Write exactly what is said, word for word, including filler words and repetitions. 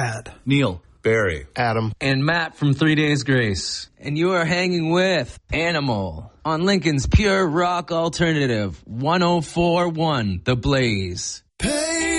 Brad. Neil. Barry. Adam. And Matt from Three Days Grace. And you are hanging with Animal on Lincoln's Pure Rock Alternative, one oh four point one The Blaze. Pay